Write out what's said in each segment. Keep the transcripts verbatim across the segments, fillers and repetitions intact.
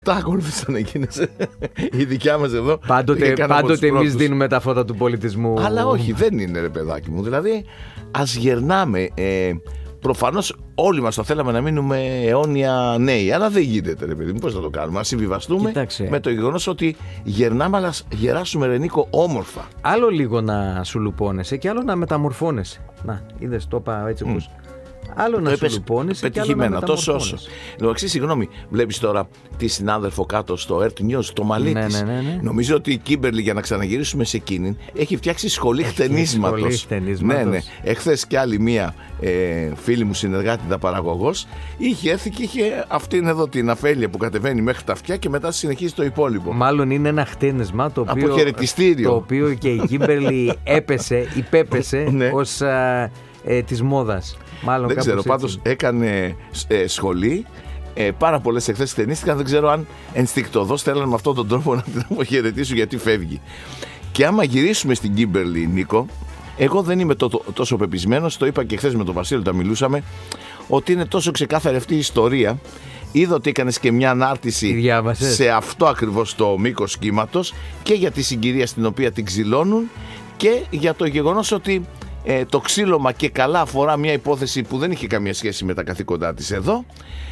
Τα ακολούθησαν εκείνες. Η δικιά μας εδώ. Πάντοτε, πάντοτε εμείς δίνουμε τα φώτα του πολιτισμού. Αλλά όχι, δεν είναι, ρε παιδάκι μου. Δηλαδή, ας γερνάμε. Ε, προφανώς όλοι μας το θέλαμε να μείνουμε αιώνια νέοι. Αλλά δεν γίνεται, ρε παιδί μου. Πώς θα το κάνουμε? Ας συμβιβαστούμε. Κοιτάξε. Με το γεγονός ότι γερνάμε, αλλά γεράσουμε, ρε Νίκο, όμορφα. Άλλο λίγο να σου λουπώνεσαι και άλλο να μεταμορφώνεσαι. Να, είδες, το είπα έτσι όπως. Mm. Άλλο να σου λουπώνεσαι και άλλο να τόσο όσο. Εντάξει, συγγνώμη, βλέπεις τώρα τη συνάδελφο κάτω στο Earth News, το μαλλί ναι, της. Ναι, ναι, ναι. Νομίζω ότι η Κίμπερλι, για να ξαναγυρίσουμε σε εκείνη, έχει φτιάξει σχολή χτενίσματος. Σχολή χτενίσματος. Ναι, ναι. Εχθές κι άλλη μία ε, φίλη μου συνεργάτητα παραγωγός είχε έρθει και είχε αυτήν εδώ την αφέλεια που κατεβαίνει μέχρι τα αυτιά και μετά συνεχίζει το υπόλοιπο. Μάλλον είναι ένα χτένισμα το οποίο, από χαιρετιστήριο. Το οποίο και η Κίμπερλι έπεσε, υπέπεσε ναι. ως α, ε, της μόδας. Μάλλον δεν ξέρω, πάντως έκανε ε, σχολή. Ε, πάρα πολλές εχθές χτενίστηκαν. Δεν ξέρω αν ενστικτωδώς θέλανε με αυτόν τον τρόπο να την αποχαιρετήσουν γιατί φεύγει. Και άμα γυρίσουμε στην Κίμπερλι, Νίκο, εγώ δεν είμαι το, το, τόσο πεπισμένος. Το είπα και χθες με τον Βασίλη, τα μιλούσαμε, ότι είναι τόσο ξεκάθαρη αυτή η ιστορία. Είδα ότι έκανες και μια ανάρτηση σε αυτό ακριβώς το μήκος κύματος και για τη συγκυρία στην οποία την ξυλώνουν και για το γεγονός ότι Ε, το ξύλωμα και καλά αφορά μια υπόθεση που δεν είχε καμία σχέση με τα καθήκοντά της εδώ.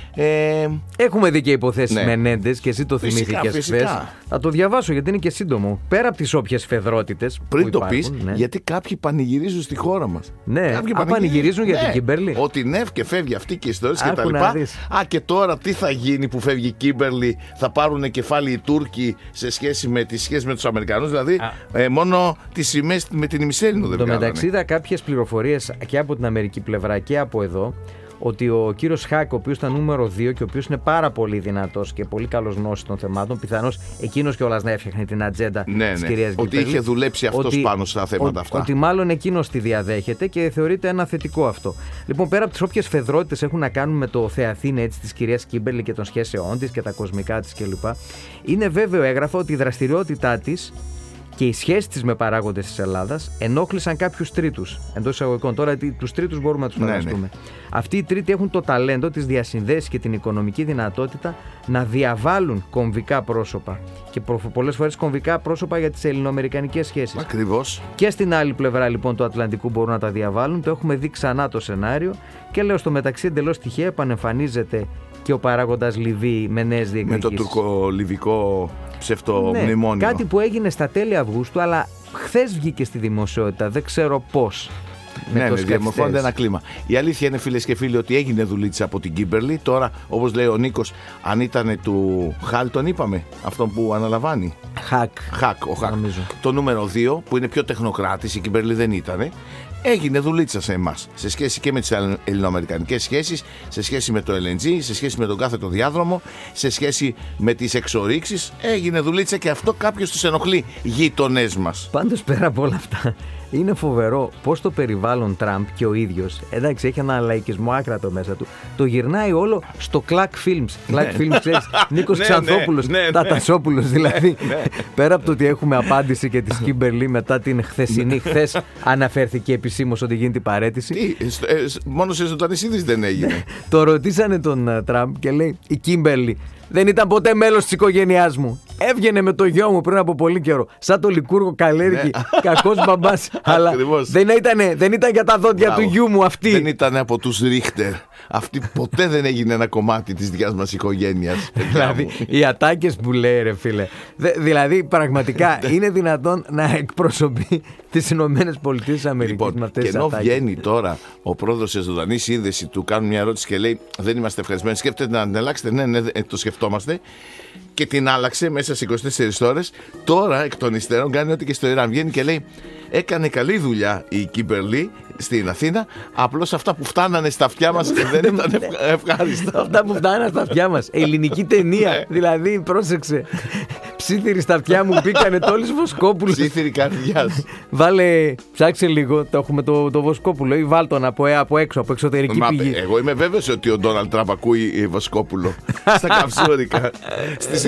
Ε, Έχουμε δει και υποθέσεις ναι. Μενέντες και εσύ το θυμήθηκες χθες. Θα το διαβάσω γιατί είναι και σύντομο. Πέρα από τις όποιες φεδρότητες. Πριν το υπάρχουν, πεις, ναι. γιατί κάποιοι πανηγυρίζουν στη χώρα μας. Ναι, κάποιοι πανηγυρίζουν, πανηγυρίζουν για ναι. την Κίμπερλι. Ότι ναι, και φεύγει αυτή και ιστορίες και τα λοιπά. Α, και τώρα τι θα γίνει που φεύγει η Κίμπερλι? Θα πάρουν κεφάλι οι Τούρκοι σε σχέση με τις σχέσεις με τους Αμερικανούς. Δηλαδή, ε, μόνο τις σημαίες με την ημισέλινο δεν βγάλανε. Το μεταξύ είδα κάποιες πληροφορίες και από την Αμερική πλευρά και από εδώ. Ότι ο κύριος Χακ, ο οποίος ήταν νούμερο δύο και ο οποίος είναι πάρα πολύ δυνατός και πολύ καλός γνώστης των θεμάτων, πιθανώς εκείνος κιόλας να έφτιαχνε την ατζέντα ναι, της ναι. κυρίας Γκίμπερλι. Ότι είχε δουλέψει αυτός ότι, πάνω στα θέματα ο, αυτά. Ότι μάλλον εκείνος τη διαδέχεται και θεωρείται ένα θετικό αυτό. Λοιπόν, πέρα από τις όποιες φεδρότητες έχουν να κάνουν με το Θεαθήνε έτσι, της κυρίας Κίμπερλι και των σχέσεών της και τα κοσμικά της κλπ. Είναι βέβαιο έγγραφο ότι η δραστηριότητά της και οι σχέσεις της με παράγοντες της Ελλάδας ενόχλησαν κάποιους τρίτους. Εντός εισαγωγικών. Τώρα τους τρίτους μπορούμε να τους φανταστούμε. Ναι, ναι. Αυτοί οι τρίτοι έχουν το ταλέντο, τις διασυνδέσεις και την οικονομική δυνατότητα να διαβάλουν κομβικά πρόσωπα. Και πολλές φορές κομβικά πρόσωπα για τις ελληνοαμερικανικές σχέσεις. Ακριβώς. Και στην άλλη πλευρά λοιπόν του Ατλαντικού μπορούν να τα διαβάλουν. Το έχουμε δει ξανά το σενάριο. Και λέω στο μεταξύ εντελώς τυχαία επανεμφανίζεται και ο παράγοντας Λιβύη με νέες διεκδικήσεις. Με το τουρκο-λιβικό ψευτομνημόνιο. Ναι, κάτι που έγινε στα τέλη Αυγούστου, αλλά χθες βγήκε στη δημοσιότητα. Δεν ξέρω πώς. Ναι, ναι, διαμορφώνεται ένα κλίμα. Η αλήθεια είναι, φίλες και φίλοι, ότι έγινε δουλίτσα από την Κίμπερλι. Τώρα, όπως λέει ο Νίκος, αν ήταν του Χαλ, τον είπαμε, αυτόν που αναλαμβάνει. Χακ. Χακ, ο Χακ. Νομίζω. Το νούμερο δύο, που είναι πιο τεχνοκράτης, η Κίμπερλι δεν ήταν. Έγινε δουλίτσα σε εμάς. Σε σχέση και με τις ελληνοαμερικανικές σχέσεις, σε σχέση με το ελ εν τζι, σε σχέση με τον κάθετο διάδρομο, σε σχέση με τις εξορίξεις. Έγινε δουλίτσα και αυτό κάποιος τους ενοχλεί, γείτονές μας. Πάντως, πέρα από όλα αυτά, είναι φοβερό πως το περιβάλλον Τραμπ και ο ίδιος, εντάξει, έχει ένα λαϊκισμό άκρατο μέσα του, το γυρνάει όλο στο Κλακ Films. Κλακ Films, ξέρεις, Νίκος Ξανθόπουλος, Τατασόπουλος δηλαδή. Πέρα από το ότι έχουμε απάντηση και της Κίμπερλι μετά την χθεσινή, χθες αναφέρθηκε επισήμως ότι γίνεται η παραίτηση. Τι, ε, μόνο σε ζωντανή είδηση δεν έγινε. Το ρωτήσανε τον Τραμπ και λέει η Κίμπερλι δεν ήταν ποτέ μέλος της οικογένειάς μου. Έβγαινε με το γιο μου πριν από πολύ καιρό. Σαν το Λικούργο Καλέρικη. Κακός μπαμπάς. Αλλά δεν ήταν, δεν ήταν για τα δόντια Μπράβο. Του γιού μου αυτή. Δεν ήταν από τους Ρίχτερ. Αυτή ποτέ δεν έγινε ένα κομμάτι της δικιάς μας οικογένειας. Δηλαδή οι ατάκες που λέει, ρε φίλε. Δε, δηλαδή πραγματικά είναι δυνατόν να εκπροσωπεί τις Ηνωμένες Πολιτείες Αμερικής λοιπόν, με αυτές τις ατάκες. Και ενώ βγαίνει τώρα ο πρόεδρος σε ζωντανή σύνδεση, του κάνουν μια ερώτηση και λέει δεν είμαστε ευχαριστημένοι. Σκέφτεται να την αλλάξετε. Ναι, ναι, το σκεφτόμαστε. Και την άλλαξε μέσα σε είκοσι τέσσερις ώρες. Τώρα εκ των υστέρων κάνει ό,τι και στο Ιράν. Βγαίνει και λέει έκανε καλή δουλειά η Κίμπερλι στην Αθήνα. Απλώς αυτά που φτάνανε στα αυτιά μας δεν ήταν ευχάριστα. Αυτά που φτάνανε στα αυτιά μας. Ελληνική ταινία. Δηλαδή, πρόσεξε. Ψήθυροι στα αυτιά μου μπήκανε τόλις Βοσκόπουλος. Ψήθυροι καρδιάς. Βάλε, ψάξε λίγο. Το έχουμε το, το Βοσκόπουλο ή βάλτον από, από έξω, από εξωτερική Μα, πηγή. Εγώ είμαι βέβαιος ότι ο Ντόναλντ Τραμπ ακούει Βοσκόπουλο στα καψούρικα. Στις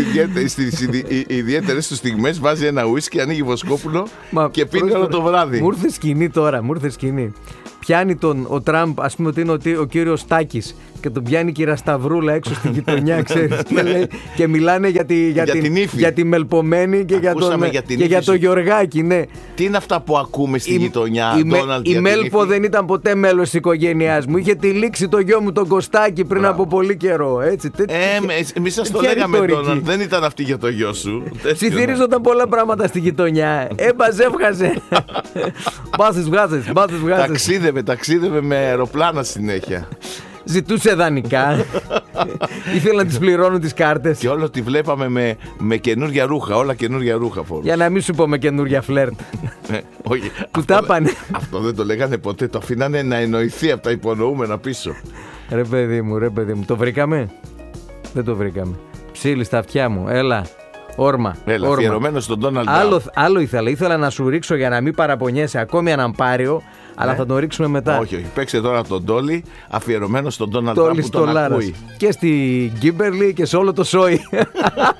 ιδιαίτερες του στιγμές βάζει ένα ουίσκι, ανοίγει Βοσκόπουλο Μα, και πίνει όλο το βράδυ. Μου ήρθε σκηνή τώρα, μου ήρθε σκηνή. Πιάνει τον ο Τραμπ, ας πούμε ότι είναι ο, ο κύριος Τάκης. και τον πιάνει η κυρία Σταυρούλα έξω στη γειτονιά, ξέρεις, και, λέει, και μιλάνε για τη, για για την, την ύφη. για τη Μελπομένη και για τον, για την και για το Γιωργάκη, ναι. Τι είναι αυτά που ακούμε στη Η, γειτονιά, η, Ντόναλντ, η Μέλπο ύφη. δεν ήταν ποτέ μέλος της οικογένειάς μου. Είχε τυλίξει το γιο μου τον Κωστάκη πριν Μπράβο. από πολύ καιρό. Έτσι, Ε, εμείς σας το ποια λέγαμε, ρητορική? Ντόναλντ, δεν ήταν αυτή για το γιο σου. Ψιθύριζονταν πολλά πράγματα στη γειτονιά. Έμπαζε, έβγαζε. Μπάζες, βγάζες, μπάζες, βγάζες. Ταξίδευε, ταξίδευε με αεροπλάνα συνέχεια. Ζητούσε δανεικά. Ήθελε να τις πληρώνουν τις κάρτες. Και όλο τη βλέπαμε με, με καινούργια ρούχα, όλα καινούργια ρούχα φορούσε. Για να μην σου πω με καινούργια φλερτ. Ε, όχι, Του αυτό τα δεν- πάνε. Αυτό δεν το λέγανε ποτέ, το αφήνανε να εννοηθεί από τα υπονοούμενα πίσω. Ρε παιδί μου, ρε παιδί μου. Το βρήκαμε? Δεν το βρήκαμε. Ψήλι στα αυτιά μου. Έλα. Όρμα. Έλα, όρμα. αφιερωμένο στον Ντόναλντ. Άλλο, άλλο ήθελα. Ήθελα να σου ρίξω για να μην παραπονιέσαι ακόμη έναν πάριο, αλλά θα τον ρίξουμε μετά. Όχι, όχι. Παίξε τώρα τον Ντόλι, αφιερωμένο στον Ντόναλντ Το Τραμπ που τον Λιστολάρας. ακούει. Και στη Γκίμπερλι και σε όλο το σόι.